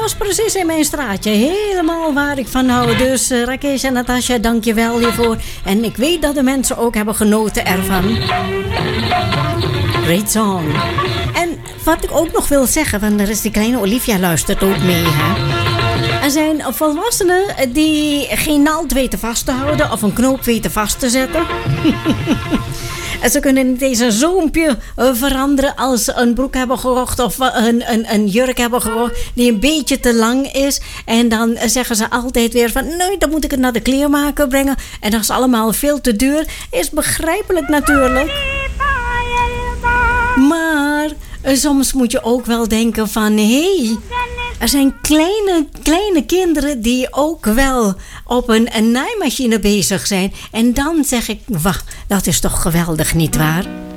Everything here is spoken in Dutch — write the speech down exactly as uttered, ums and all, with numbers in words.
was precies in mijn straatje. Helemaal waar ik van hou. Dus uh, Rakesh en Natasja, dank je wel hiervoor. En ik weet dat de mensen ook hebben genoten ervan. Great song. En wat ik ook nog wil zeggen, want er is die kleine Olivia luistert ook mee, hè. Er zijn volwassenen die geen naald weten vast te houden of een knoop weten vast te zetten. En ze kunnen niet eens een zoompje uh, veranderen als ze een broek hebben gekocht of een, een, een jurk hebben gekocht die een beetje te lang is. En dan uh, zeggen ze altijd weer van nee, dan moet ik het naar de kleermaker brengen. En dat is allemaal veel te duur. Is begrijpelijk natuurlijk. Maar uh, soms moet je ook wel denken van hé, hey, er zijn kleine, kleine kinderen die ook wel op een, een naaimachine bezig zijn. En dan zeg ik, wacht, dat is toch geweldig, nietwaar?